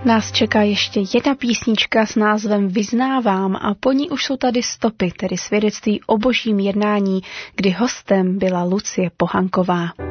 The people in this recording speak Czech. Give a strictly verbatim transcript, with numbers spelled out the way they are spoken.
nás čeká ještě jedna písnička s názvem Vyznávám a po ní už jsou tady stopy, tedy svědectví o božím jednání, kdy hostem byla Lucie Pohanková.